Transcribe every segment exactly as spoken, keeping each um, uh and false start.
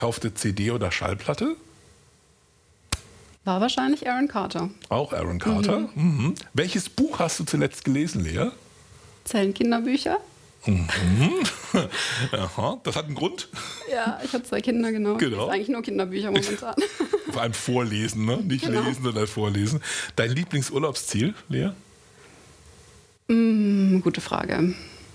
Kaufte C D oder Schallplatte? War wahrscheinlich Aaron Carter. Auch Aaron Carter. Mhm. Mhm. Welches Buch hast du zuletzt gelesen, Lea? Zählen Kinderbücher? Mhm. Aha, das hat einen Grund. Ja, ich habe zwei Kinder, genau. Genau. Das ist eigentlich nur Kinderbücher momentan. Vor allem vorlesen, ne? Nicht Genau. lesen, sondern vorlesen. Dein Lieblingsurlaubsziel, Lea? Mm, gute Frage.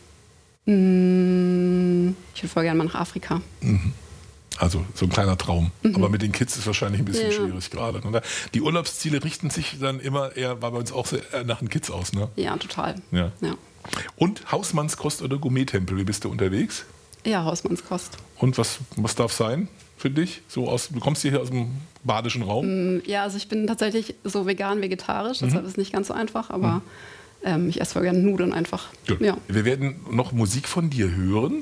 Mm, ich würde voll gerne mal nach Afrika. Mhm. Also so ein kleiner Traum. Mhm. Aber mit den Kids ist es wahrscheinlich ein bisschen Ja. schwierig gerade. Ne? Die Urlaubsziele richten sich dann immer eher, war bei uns auch sehr, äh, nach den Kids aus. Ne? Ja, total. Ja. Ja, Und Hausmannskost oder Gourmet-Tempel, wie bist du unterwegs? ja, Hausmannskost. Und was, was darf sein für dich? So aus, du kommst hier aus dem badischen Raum. Mm, Ja, also ich bin tatsächlich so vegan-vegetarisch, deshalb ist es nicht ganz so einfach, aber ähm, ich esse voll gerne Nudeln einfach. Gut. Ja. Wir werden noch Musik von dir hören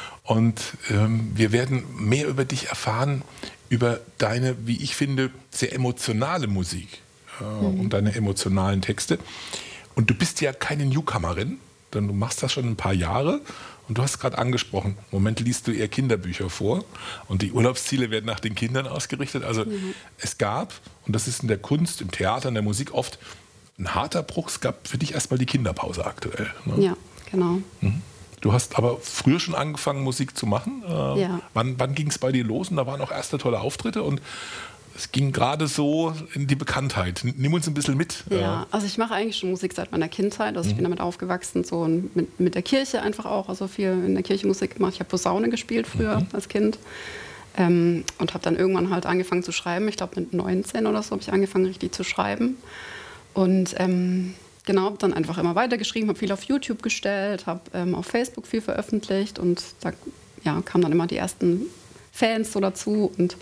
und ähm, wir werden mehr über dich erfahren, über deine, wie ich finde, sehr emotionale Musik äh, Mhm. und deine emotionalen Texte. Und du bist ja keine Newcomerin, denn du machst das schon ein paar Jahre. Und du hast gerade angesprochen, im Moment liest du eher Kinderbücher vor und die Urlaubsziele werden nach den Kindern ausgerichtet. Also es gab, und das ist in der Kunst, im Theater, in der Musik oft ein harter Bruch, es gab für dich erstmal die Kinderpause aktuell. Ne? Ja, genau. Du hast aber früher schon angefangen, Musik zu machen. Äh, Ja. Wann, wann ging es bei dir los? Und da waren auch erste tolle Auftritte und es ging gerade so in die Bekanntheit. Nimm uns ein bisschen mit. Ja, also ich mache eigentlich schon Musik seit meiner Kindheit. Also ich bin damit aufgewachsen, so und mit, mit der Kirche einfach auch. Also viel in der Kirche Musik gemacht. Ich habe Posaune gespielt früher als Kind ähm, und habe dann irgendwann halt angefangen zu schreiben. Ich glaube mit neunzehn oder so habe ich angefangen richtig zu schreiben. Und ähm, genau, habe dann einfach immer weitergeschrieben, habe viel auf YouTube gestellt, habe ähm, auf Facebook viel veröffentlicht und da ja, kamen dann immer die ersten Fans so dazu. Und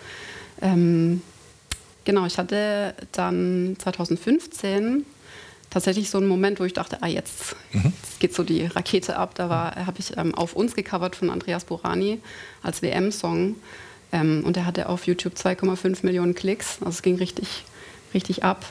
ähm, genau, ich hatte dann zwanzig fünfzehn tatsächlich so einen Moment, wo ich dachte, ah, jetzt, jetzt geht so die Rakete ab. Da habe ich ähm, Auf uns gecovert von Andreas Burani als W M-Song. Ähm, und der hatte auf YouTube zwei Komma fünf Millionen Klicks. Also es ging richtig, richtig ab.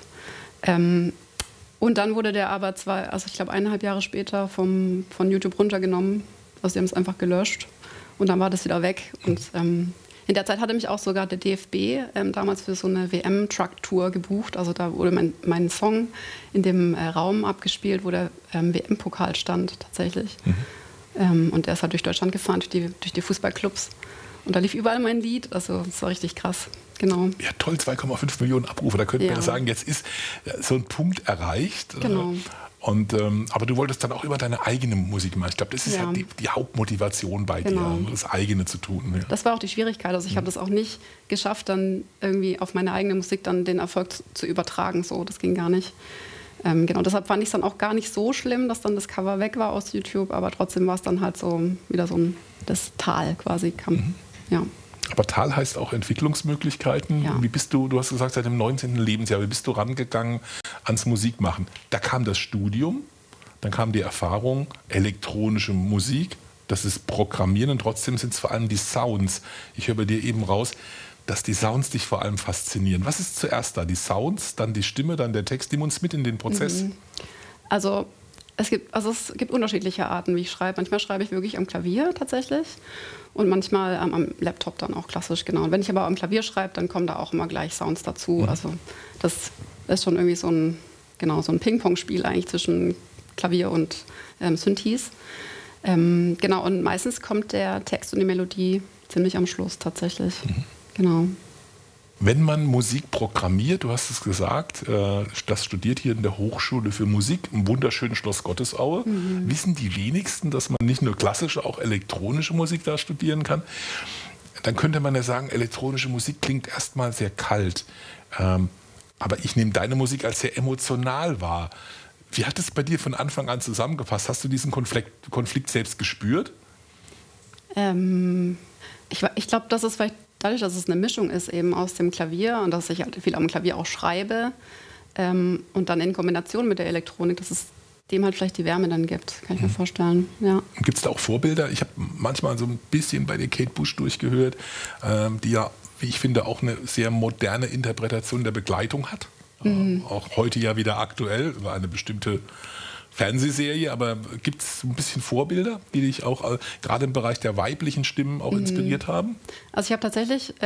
Ähm, und dann wurde der aber zwei, also ich glaube eineinhalb Jahre später vom, von YouTube runtergenommen. Also sie haben es einfach gelöscht. Und dann war das wieder weg. Und ähm, in der Zeit hatte mich auch sogar der D F B ähm, damals für so eine W M-Truck-Tour gebucht. Also da wurde mein, mein Song in dem äh, Raum abgespielt, wo der ähm, W M-Pokal stand tatsächlich. Mhm. Ähm, und der ist halt durch Deutschland gefahren, durch die, durch die Fußballclubs. Und da lief überall mein Lied. Also das war richtig krass. Genau. Ja, toll, zwei Komma fünf Millionen Abrufe. Da könnte Ja. man sagen, jetzt ist so ein Punkt erreicht. Genau. Und, ähm, aber du wolltest dann auch über deine eigene Musik machen. Ich glaube, das ist Ja. ja die, die Hauptmotivation bei Genau. dir, das eigene zu tun. Ja. Das war auch die Schwierigkeit. Also ich habe das auch nicht geschafft, dann irgendwie auf meine eigene Musik dann den Erfolg zu, zu übertragen. So, das ging gar nicht. Ähm, genau, deshalb fand ich es dann auch gar nicht so schlimm, dass dann das Cover weg war aus YouTube. Aber trotzdem war es dann halt so wieder so ein das Tal quasi kam. Mhm. Ja. Aber Tal heißt auch Entwicklungsmöglichkeiten. Ja. Wie bist du, du hast gesagt, seit dem neunzehnten Lebensjahr, wie bist du rangegangen ans Musikmachen? Da kam das Studium, dann kam die Erfahrung, elektronische Musik, das ist Programmieren und trotzdem sind es vor allem die Sounds. Ich höre bei dir eben raus, dass die Sounds dich vor allem faszinieren. Was ist zuerst da? Die Sounds, dann die Stimme, dann der Text? Nimm uns mit in den Prozess. Mhm. Also es gibt, also es gibt unterschiedliche Arten, wie ich schreibe. Manchmal schreibe ich wirklich am Klavier tatsächlich und manchmal ähm, am Laptop dann auch klassisch, genau. Und wenn ich aber am Klavier schreibe, dann kommen da auch immer gleich Sounds dazu. Mhm. Also das ist schon irgendwie so ein, genau, so ein Ping-Pong-Spiel eigentlich zwischen Klavier und ähm, Synthes. Ähm, genau, und meistens kommt der Text und die Melodie ziemlich am Schluss tatsächlich. Mhm. Genau. Wenn man Musik programmiert, du hast es gesagt, äh, das studiert hier in der Hochschule für Musik im wunderschönen Schloss Gottesaue, mhm. wissen die wenigsten, dass man nicht nur klassische, auch elektronische Musik da studieren kann. Dann könnte man ja sagen, elektronische Musik klingt erstmal sehr kalt. Ähm, aber ich nehme deine Musik als sehr emotional wahr. Wie hat es bei dir von Anfang an zusammengepasst? Hast du diesen Konflikt, Konflikt selbst gespürt? Ähm, ich ich glaube, das ist vielleicht dadurch, dass es eine Mischung ist eben aus dem Klavier und dass ich halt viel am Klavier auch schreibe ähm, und dann in Kombination mit der Elektronik, dass es dem halt vielleicht die Wärme dann gibt, kann ich mir vorstellen. Ja. Gibt es da auch Vorbilder? Ich habe manchmal so ein bisschen bei der Kate Bush durchgehört, ähm, die ja, wie ich finde, auch eine sehr moderne Interpretation der Begleitung hat. Mhm. Äh, auch heute ja wieder aktuell über eine bestimmte Fernsehserie, aber gibt es ein bisschen Vorbilder, die dich auch äh, gerade im Bereich der weiblichen Stimmen auch inspiriert haben? Also ich habe tatsächlich